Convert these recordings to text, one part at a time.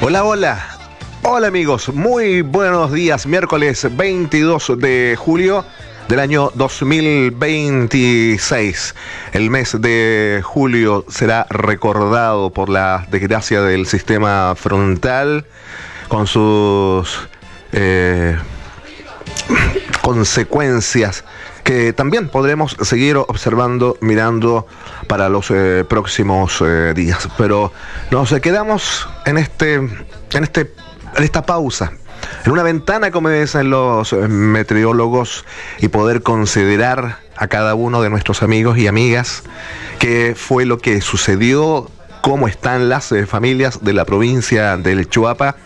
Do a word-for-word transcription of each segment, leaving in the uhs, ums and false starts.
Hola, hola. Hola amigos, muy buenos días. Miércoles veintidós de julio del año dos mil veintiséis. El mes de julio será recordado por la desgracia del sistema frontal con sus eh, consecuencias que también podremos seguir observando, mirando para los eh, próximos eh, días. Pero nos quedamos en este, en este, en esta pausa, en una ventana, como dicen los meteorólogos, y poder considerar a cada uno de nuestros amigos y amigas qué fue lo que sucedió, cómo están las eh, familias de la provincia del Chuapa,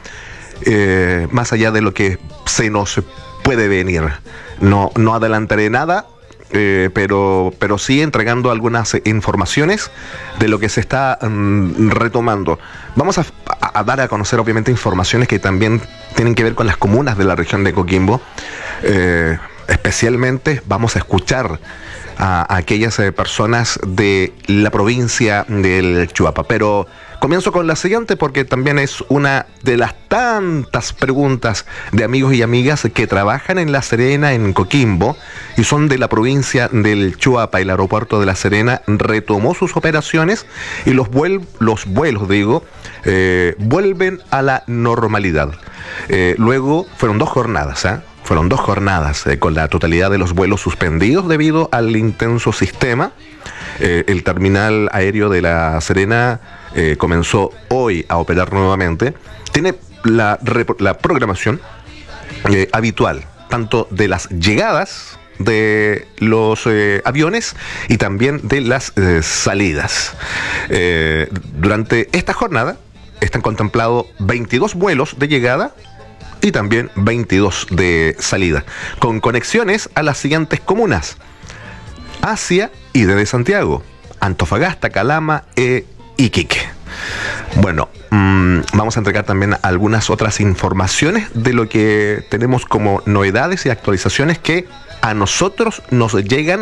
eh, más allá de lo que se nos puede venir. No, no adelantaré nada, eh, pero, pero sí entregando algunas informaciones de lo que se está um, retomando. Vamos a, a dar a conocer obviamente informaciones que también tienen que ver con las comunas de la región de Coquimbo. Eh, especialmente vamos a escuchar a, a aquellas eh, personas de la provincia del Chuapa. Pero comienzo con la siguiente porque también es una de las tantas preguntas de amigos y amigas que trabajan en La Serena, en Coquimbo, y son de la provincia del Chuapa. El aeropuerto de La Serena retomó sus operaciones y los, vuel- los vuelos, digo, eh, vuelven a la normalidad. Eh, luego fueron dos jornadas, ¿eh? Fueron dos jornadas eh, con la totalidad de los vuelos suspendidos debido al intenso sistema. Eh, el terminal aéreo de La Serena eh, comenzó hoy a operar nuevamente. Tiene la, la programación eh, habitual, tanto de las llegadas de los eh, aviones y también de las eh, salidas. Eh, durante esta jornada están contemplados veintidós vuelos de llegada y también veintidós de salida, con conexiones a las siguientes comunas: hacia y desde Santiago, Antofagasta, Calama e Iquique. Bueno, mmm, vamos a entregar también algunas otras informaciones de lo que tenemos como novedades y actualizaciones que a nosotros nos llegan